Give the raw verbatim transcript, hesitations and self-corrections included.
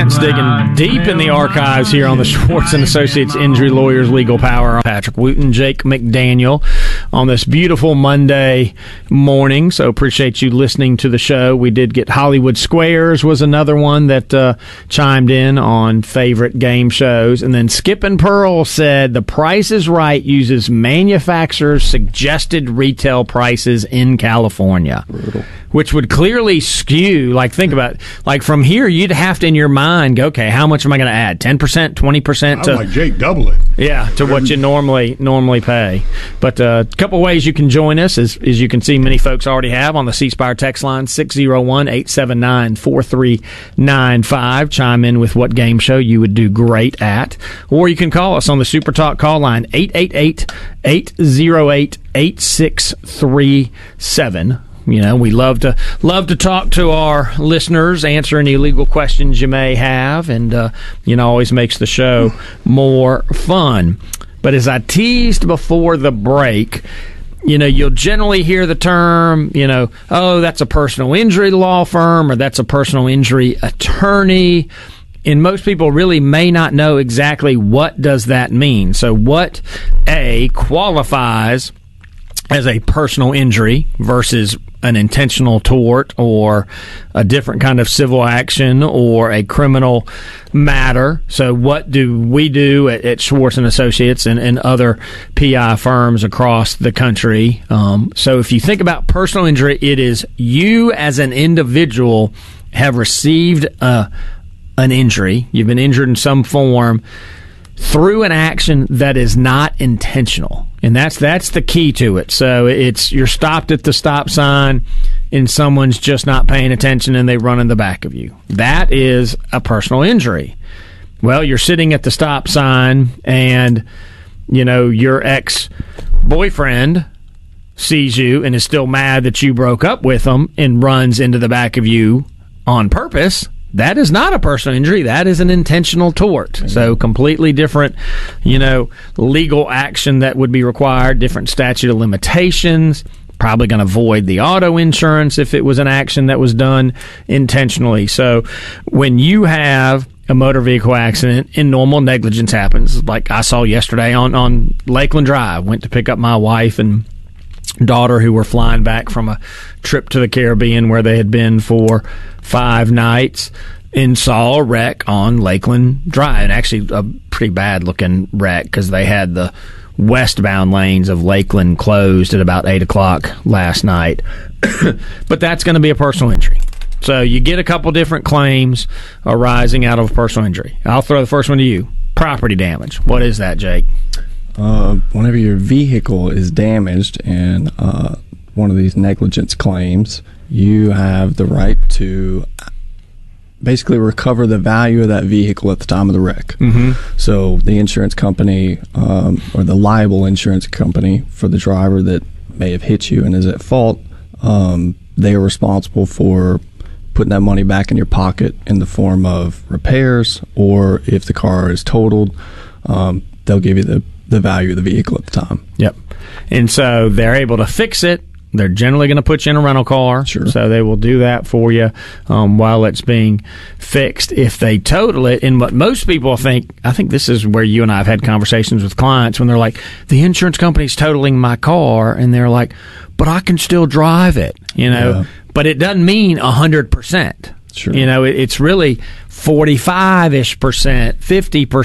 Lance digging deep in the archives here on the Schwartz and Associates Injury Lawyers Legal Power. Patrick Wooten, Jake McDaniel on this beautiful Monday morning. So appreciate you listening to the show. We did get Hollywood Squares was another one that uh, chimed in on favorite game shows. And then Skip and Pearl said The Price is Right uses manufacturers' suggested retail prices in California. Brutal. Which would clearly skew, like, think about it. Like, from here, you'd have to, in your mind, go, okay, how much am I going to add? ten percent, twenty percent? To, I like Jake, double it. Yeah, to what you normally normally pay. But a uh, couple ways you can join us, as, as you can see many folks already have, on the C Spire text line, six oh one, eight seven nine, four three nine five. Chime in with what game show you would do great at. Or you can call us on the Super Talk call line, eight eight eight, eight oh eight, eight six three seven. You know, we love to love to talk to our listeners, answer any legal questions you may have, and, uh, you know, always makes the show more fun. But as I teased before the break, you know, you'll generally hear the term, you know, oh, that's a personal injury law firm, or that's a personal injury attorney. And most people really may not know exactly what does that mean. So what, A, qualifies as a personal injury versus an intentional tort or a different kind of civil action or a criminal matter. So what do we do at, at Schwartz and Associates and, and other P I firms across the country? Um, so if you think about personal injury, it is you as an individual have received a, an injury. You've been injured in some form through an action that is not intentional. And that's that's the key to it. So it's you're stopped at the stop sign and someone's just not paying attention and they run in the back of you. That is a personal injury. Well, you're sitting at the stop sign and, you know, your ex-boyfriend sees you and is still mad that you broke up with them and runs into the back of you on purpose. That is not a personal injury. That is an intentional tort. Mm-hmm. So completely different, you know, legal action that would be required, different statute of limitations, probably going to void the auto insurance if it was an action that was done intentionally. So when you have a motor vehicle accident and normal negligence happens, like I saw yesterday on, on Lakeland Drive, went to pick up my wife and daughter who were flying back from a trip to the Caribbean where they had been for five nights and saw a wreck on Lakeland Drive, and actually a pretty bad looking wreck because they had the westbound lanes of Lakeland closed at about eight o'clock last night. But that's going to be a personal injury. So you get a couple different claims arising out of a personal injury. I'll throw the first one to you. Property damage. What is that, Jake? Uh, whenever your vehicle is damaged in uh, one of these negligence claims, you have the right to basically recover the value of that vehicle at the time of the wreck. Mm-hmm. So the insurance company um, or the liable insurance company for the driver that may have hit you and is at fault, um, they are responsible for putting that money back in your pocket in the form of repairs, or if the car is totaled, um, they'll give you the the value of the vehicle at the time. Yep. And so they're able to fix it. They're generally going to put you in a rental car. Sure. So they will do that for you um, while it's being fixed. If they total it, and what most people think, I think this is where you and I have had conversations with clients when they're like, the insurance company's totaling my car, and they're like, but I can still drive it, you know. Yeah. But it doesn't mean one hundred percent. Sure. You know, it, it's really forty-five-ish percent, fifty percent.